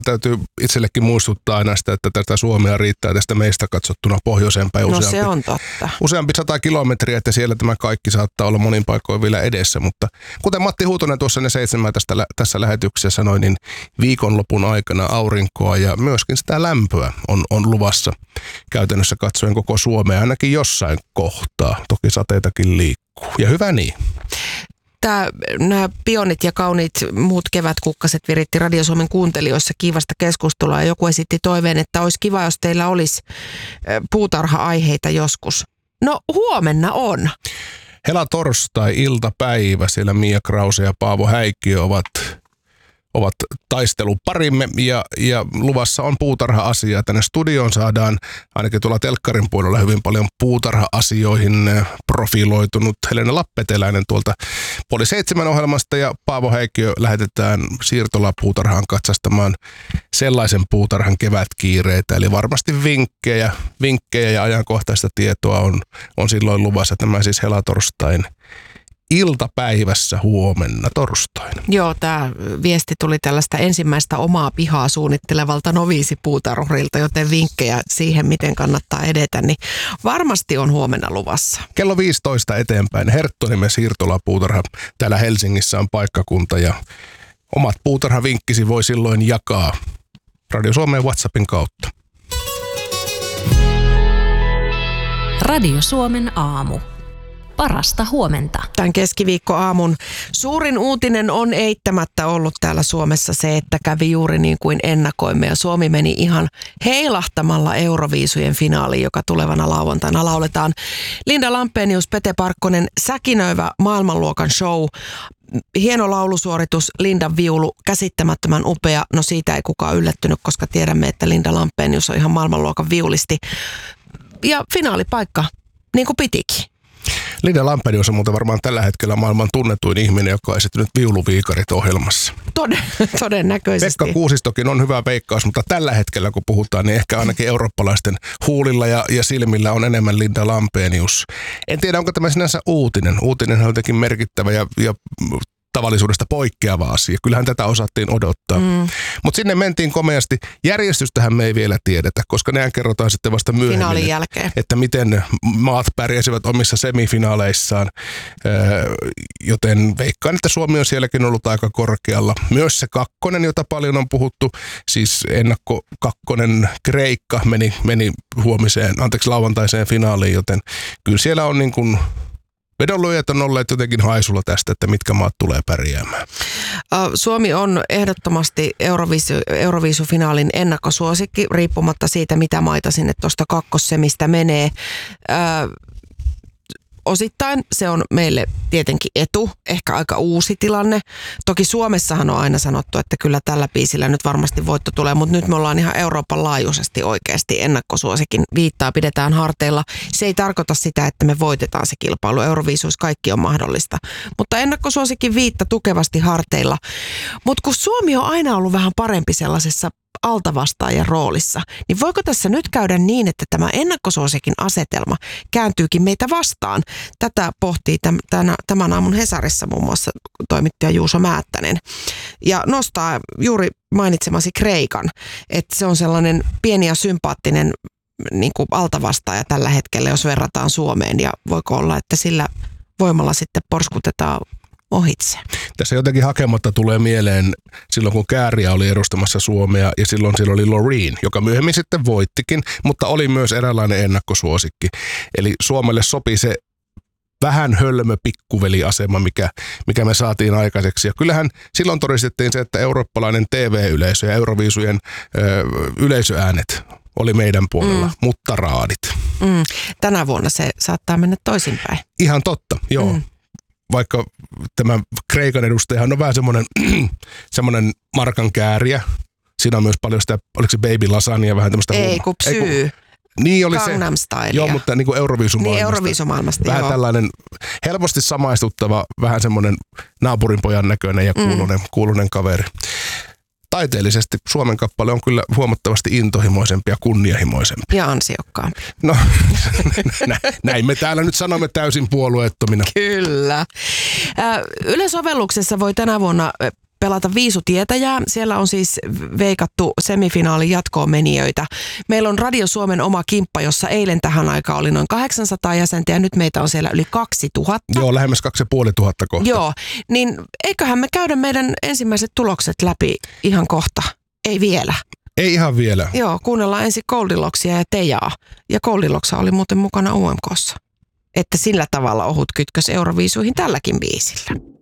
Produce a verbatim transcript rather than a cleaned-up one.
täytyy itsellekin muistuttaa aina sitä, että tätä Suomea riittää tästä meistä katsottuna pohjoisempään No useampi, se on totta. useampi sata kilometriä, että siellä tämä kaikki saattaa olla monin paikoin vielä edessä, mutta kuten Matti Huutonen tuossa ne seitsemän tästä, tässä lähetyksessä sanoi, niin viikonlopun aikana aurinkoa ja myöskin sitä lämpöä on, on luvassa käytännössä katsoen koko Suomea ainakin jossain kohtaa. Toki sateitakin liikkuu ja hyvä niin. Tämä, nämä pionit ja kauniit muut kevätkukkaset viritti Radio Suomen kuuntelijoissa kiivasta keskustelua ja joku esitti toiveen, että olisi kiva, jos teillä olisi puutarha-aiheita joskus. No huomenna on. Hela torstai, iltapäivä, siellä Mia Krause ja Paavo Häikkiö ovat, ovat taisteluparimme ja, ja luvassa on puutarha-asiaa. Tänne studioon saadaan ainakin tuolla telkkarin puolella hyvin paljon puutarha-asioihin profiloitunut Helena Lappeteläinen tuolta Poli seitsemän ohjelmasta ja Paavo Häikkiö lähetetään siirtolapuutarhaan katsastamaan sellaisen puutarhan kevätkiireitä. Eli varmasti vinkkejä, vinkkejä ja ajankohtaista tietoa on, on silloin luvassa. Tämä siis helatorstain iltapäivässä huomenna torstaina. Joo, tämä viesti tuli tällaista ensimmäistä omaa pihaa suunnittelevalta noviisipuutarhurilta, joten vinkkejä siihen, miten kannattaa edetä, niin varmasti on huomenna luvassa. Kello viisitoista eteenpäin Herttonimen siirtolapuutarha. Täällä Helsingissä on paikkakunta ja omat puutarhavinkkisi voi silloin jakaa Radio Suomen WhatsAppin kautta. Radio Suomen aamu. Parasta huomenta. Tämän keskiviikkoaamun suurin uutinen on eittämättä ollut täällä Suomessa se, että kävi juuri niin kuin ennakoimme. Ja Suomi meni ihan heilahtamalla Euroviisujen finaaliin, joka tulevana lauantaina lauletaan. Linda Lampenius, Pete Parkkonen, säkinöivä maailmanluokan show. Hieno laulusuoritus, Lindan viulu, käsittämättömän upea. No siitä ei kukaan yllättynyt, koska tiedämme, että Linda Lampenius on ihan maailmanluokan viulisti. Ja finaalipaikka, niin kuin pitikin. Linda Lampenius on muuten varmaan tällä hetkellä maailman tunnetuin ihminen, joka on esittänyt viuluviikarit ohjelmassa. Toden, todennäköisesti. Pekka Kuusistokin on hyvä veikkaus, mutta tällä hetkellä kun puhutaan, niin ehkä ainakin eurooppalaisten huulilla ja, ja silmillä on enemmän Linda Lampenius. En tiedä, onko tämä sinänsä uutinen. Uutinen on jotenkin merkittävä ja, ja tavallisuudesta poikkeava asia. Kyllähän tätä osattiin odottaa. Mm. Mutta sinne mentiin komeasti. Järjestystähän me ei vielä tiedetä, koska nehän kerrotaan sitten vasta myöhemmin. Finaalin jälkeen. Että miten maat pärjäsivät omissa semifinaaleissaan. Öö, joten veikkaan, että Suomi on sielläkin ollut aika korkealla. Myös se kakkonen, jota paljon on puhuttu, siis ennakko kakkonen Kreikka meni, meni huomiseen, anteeksi lauantaiseen finaaliin, joten kyllä siellä on niin kuin vedonlyöjät on olleet jotenkin haisulla tästä, että mitkä maat tulee pärjäämään. Suomi on ehdottomasti Euroviisu, Euroviisufinaalin ennakkosuosikki, riippumatta siitä, mitä maita sinne tuosta kakkossemistä menee. Ö, osittain se on meille tietenkin etu, ehkä aika uusi tilanne. Toki Suomessahan on aina sanottu, että kyllä tällä biisillä nyt varmasti voitto tulee, mutta nyt me ollaan ihan Euroopan laajuisesti oikeasti ennakkosuosikin viittaa pidetään harteilla. Se ei tarkoita sitä, että me voitetaan se kilpailu. Euroviisuissa kaikki on mahdollista, mutta ennakkosuosikin viitta tukevasti harteilla. Mutta kun Suomi on aina ollut vähän parempi sellaisessa altavastaajan roolissa, niin voiko tässä nyt käydä niin, että tämä ennakkosuosikin asetelma kääntyykin meitä vastaan? Tätä pohtii tämän, tämän aamun Hesarissa muun muassa toimittaja Juuso Määttänen ja nostaa juuri mainitsemasi Kreikan, että se on sellainen pieni ja sympaattinen niin kuin altavastaaja tällä hetkellä, jos verrataan Suomeen, ja voiko olla, että sillä voimalla sitten porskutetaan ohitse. Tässä jotenkin hakematta tulee mieleen silloin, kun Kääriä oli edustamassa Suomea ja silloin siellä oli Loreen, joka myöhemmin sitten voittikin, mutta oli myös eräänlainen ennakkosuosikki. Eli Suomelle sopi se vähän hölmö pikkuveliasema, mikä, mikä me saatiin aikaiseksi. Ja kyllähän silloin todistettiin se, että eurooppalainen T V-yleisö ja Euroviisujen ö, yleisöäänet oli meidän puolella, mm. mutta raadit. Mm. Tänä vuonna se saattaa mennä toisinpäin. Ihan totta, joo. Mm. Vaikka tämä Kreikan edustajahan on vähän semmoinen, semmoinen markan kääriä. Siinä on myös paljon sitä, oliko se baby lasagna, vähän tämmöistä Ei, kun Psyy. Niin oli Gangnam se. Stylia. Joo, mutta niin kuin Euroviisumaailmasta. Niin, Euroviisumaailmasta, vähän joo. tällainen helposti samaistuttava, vähän semmoinen naapurinpojan näköinen ja kuulunen, mm. kuulunen kaveri. Taiteellisesti Suomen kappale on kyllä huomattavasti intohimoisempi ja kunnianhimoisempi. Ja ansiokkaampi. No, näin me täällä nyt sanomme täysin puolueettomina. Kyllä. Yle-sovelluksessa voi tänä vuonna pelata viisutietäjää. Siellä on siis veikattu semifinaalin jatkoon menijöitä. Meillä on Radio Suomen oma kimppa, jossa eilen tähän aikaan oli noin kahdeksansataa jäsentä ja nyt meitä on siellä yli kaksituhatta. Joo, lähemmäs kaksi ja puoli tuhatta kohta. Joo, niin eiköhän me käydä meidän ensimmäiset tulokset läpi ihan kohta. Ei vielä. Ei ihan vielä. Joo, kuunnellaan ensin Goldiloksia ja Tejaa. Ja Goldiloksa oli muuten mukana U M K:ssa. Että sillä tavalla ohut kytkös Euroviisuihin tälläkin biisillä.